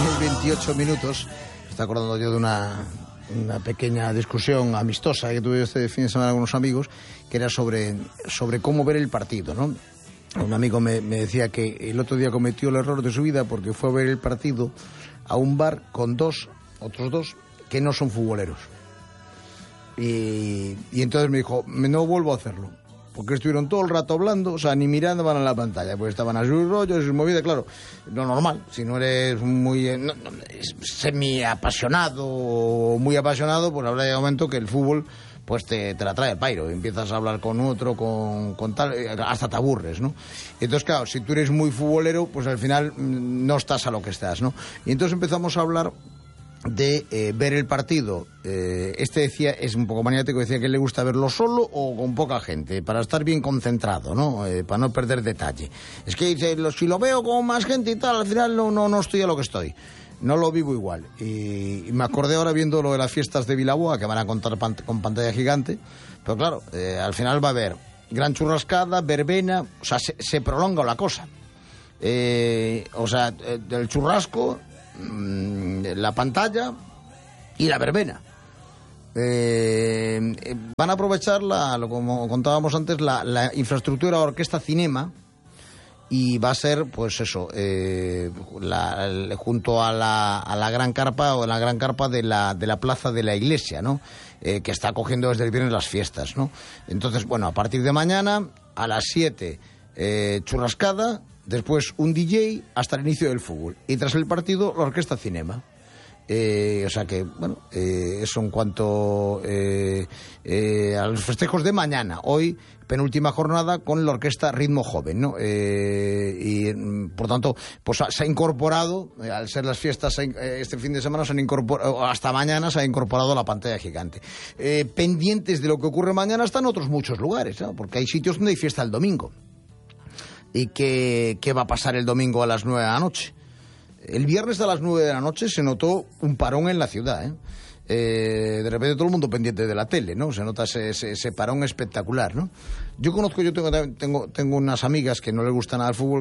28 minutos. Me está acordando yo de una pequeña discusión amistosa que tuve este fin de semana con unos amigos, que era sobre cómo ver el partido, ¿no? Un amigo me decía que el otro día cometió el error de su vida porque fue a ver el partido a un bar con otros dos que no son futboleros. Y entonces me dijo, no vuelvo a hacerlo, porque estuvieron todo el rato hablando, o sea, ni mirando van a la pantalla, pues estaban a sus rollos, a sus movidas, claro, lo normal, si no eres muy semi-apasionado o muy apasionado, pues habrá un momento que el fútbol pues te la trae el pairo, empiezas a hablar con otro, con tal, hasta te aburres, ¿no? Entonces, claro, si tú eres muy futbolero, pues al final no estás a lo que estás, ¿no? Y entonces empezamos a hablar de ver el partido. Decía, es un poco maniático, decía que le gusta verlo solo o con poca gente, para estar bien concentrado, ¿no? Para no perder detalle. Es que dice, si lo veo con más gente y tal, al final no estoy a lo que estoy. No lo vivo igual. Y me acordé ahora viendo lo de las fiestas de Vilaboa, que van a contar con pantalla gigante, pero claro, al final va a haber gran churrascada, verbena, o sea, se prolonga la cosa. Del churrasco, la pantalla y la verbena. Van a aprovechar, como contábamos antes, la infraestructura Orquesta Cinema, y va a ser, pues eso, junto a la gran carpa, o la gran carpa de la plaza de la iglesia, ¿no? Que está acogiendo desde el viernes las fiestas, ¿no? Entonces, bueno, a partir de mañana, a las 7, churrascada, después un DJ hasta el inicio del fútbol, y tras el partido la Orquesta Cinema. O sea que, bueno, eso en cuanto a los festejos de mañana. Hoy, penúltima jornada con la Orquesta Ritmo Joven, ¿no? Y por tanto, pues se ha incorporado, al ser las fiestas este fin de semana, se han incorporado, hasta mañana se ha incorporado la pantalla gigante. Pendientes de lo que ocurre mañana están otros muchos lugares, ¿no? Porque hay sitios donde hay fiesta el domingo. ¿Y qué va a pasar el domingo a las 9 de la noche? El viernes a las 9 de la noche se notó un parón en la ciudad, de repente todo el mundo pendiente de la tele, ¿no? Se nota ese parón espectacular, ¿no? Yo tengo unas amigas que no les gusta nada el fútbol,